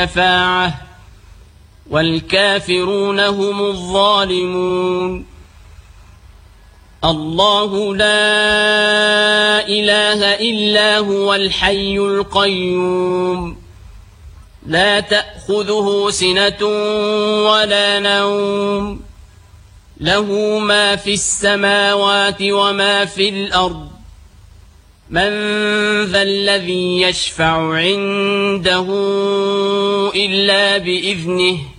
شفاعة والكافرون هم الظالمون. الله لا إله إلا هو الحي القيوم لا تأخذه سنة ولا نوم له ما في السماوات وما في الأرض من ذا الذي يشفع عنده إلا بإذنه